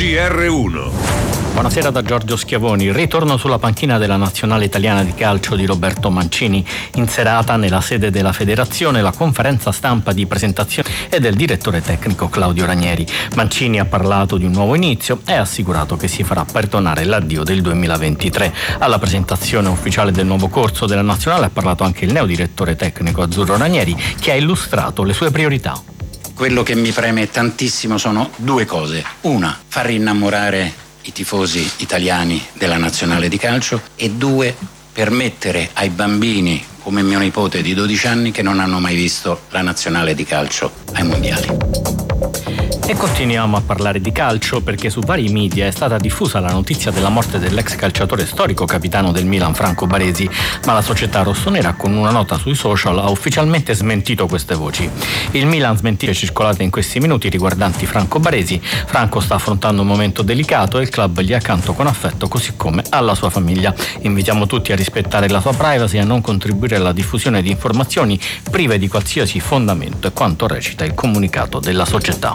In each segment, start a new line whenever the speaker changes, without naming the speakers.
GR1.
Buonasera da Giorgio Schiavoni. Ritorno sulla panchina della nazionale italiana di calcio di Roberto Mancini. In serata, nella sede della federazione, la conferenza stampa di presentazione è del direttore tecnico Claudio Ranieri. Mancini ha parlato di un nuovo inizio e ha assicurato che si farà perdonare l'addio del 2023. Alla presentazione ufficiale del nuovo corso della nazionale ha parlato anche il neodirettore tecnico azzurro Ranieri, che ha illustrato le sue priorità.
Quello che mi preme tantissimo sono due cose. Una, far innamorare i tifosi italiani della nazionale di calcio, e due, permettere ai bambini come mio nipote di 12 anni che non hanno mai visto la nazionale di calcio ai mondiali.
E continuiamo a parlare di calcio perché su vari media è stata diffusa la notizia della morte dell'ex calciatore storico capitano del Milan Franco Baresi, ma la società rossonera con una nota sui social ha ufficialmente smentito queste voci. Il Milan smentisce circolate in questi minuti riguardanti Franco Baresi. Franco sta affrontando un momento delicato e il club gli è accanto con affetto, così come alla sua famiglia. Invitiamo tutti a rispettare la sua privacy e a non contribuire alla diffusione di informazioni prive di qualsiasi fondamento, è quanto recita il comunicato della società.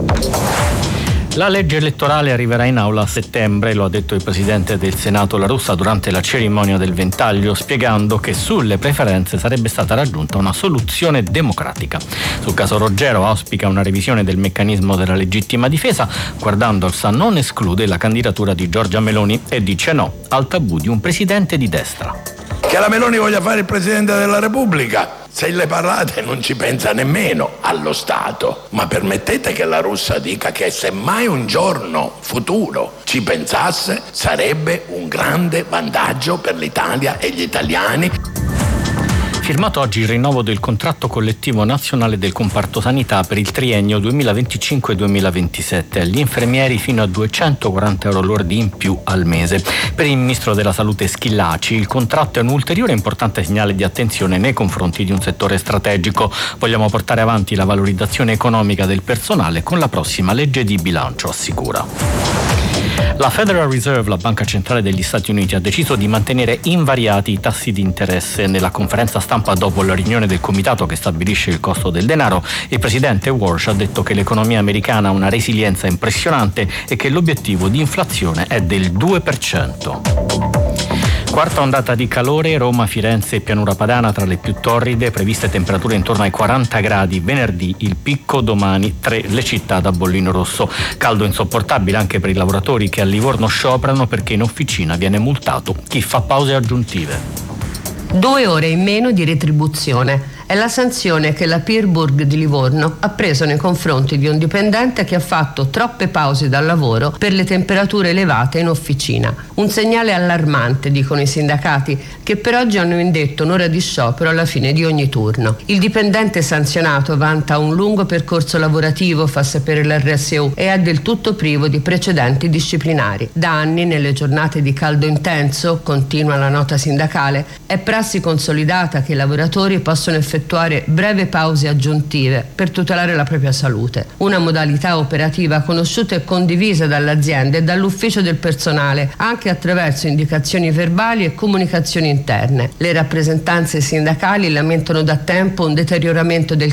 La legge elettorale arriverà in aula a settembre, lo ha detto il presidente del Senato La Russa durante la cerimonia del ventaglio, spiegando che sulle preferenze sarebbe stata raggiunta una soluzione democratica. Sul caso Roggero auspica una revisione del meccanismo della legittima difesa, guardando al Sa non esclude la candidatura di Giorgia Meloni e dice no al tabù di un presidente di destra.
Che la Meloni voglia fare il Presidente della Repubblica, se le parlate non ci pensa nemmeno allo Stato, ma permettete che La Russa dica che se mai un giorno futuro ci pensasse sarebbe un grande vantaggio per l'Italia e gli italiani.
Firmato oggi il rinnovo del contratto collettivo nazionale del comparto sanità per il triennio 2025-2027 agli infermieri fino a 240 euro lordi in più al mese. Per il ministro della Salute Schillaci il contratto è un ulteriore importante segnale di attenzione nei confronti di un settore strategico. Vogliamo portare avanti la valorizzazione economica del personale con la prossima legge di bilancio, assicura. La Federal Reserve, la banca centrale degli Stati Uniti, ha deciso di mantenere invariati i tassi di interesse. Nella conferenza stampa dopo la riunione del comitato che stabilisce il costo del denaro, il presidente Walsh ha detto che l'economia americana ha una resilienza impressionante e che l'obiettivo di inflazione è del 2%. Quarta ondata di calore, Roma, Firenze e Pianura Padana tra le più torride, previste temperature intorno ai 40 gradi venerdì, il picco domani 3 le città da bollino rosso. Caldo insopportabile anche per i lavoratori che a Livorno scioperano perché in officina viene multato chi fa pause aggiuntive.
2 ore in meno di retribuzione. È la sanzione che la Pirburg di Livorno ha preso nei confronti di un dipendente che ha fatto troppe pause dal lavoro per le temperature elevate in officina. Un segnale allarmante, dicono i sindacati, che per oggi hanno indetto un'ora di sciopero alla fine di ogni turno. Il dipendente sanzionato vanta un lungo percorso lavorativo, fa sapere l'RSU, e è del tutto privo di precedenti disciplinari. Da anni, nelle giornate di caldo intenso, continua la nota sindacale, è prassi consolidata che i lavoratori possono effettuare breve pause aggiuntive per tutelare la propria salute, una modalità operativa conosciuta e condivisa dall'azienda e dall'ufficio del personale anche attraverso indicazioni verbali e comunicazioni interne. Le rappresentanze sindacali lamentano da tempo un deterioramento del